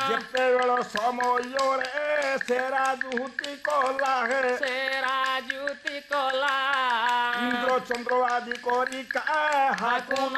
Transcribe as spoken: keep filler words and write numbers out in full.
ଯେତେବେଳେ ସମୟରେ ସେ ରାଜୁତି କଲା ହେ ସେ ରାଜୁତି କଲା ଇନ୍ଦ୍ର ଚନ୍ଦ୍ର ଆଦି କରି କାହାକୁ ହାକୁନ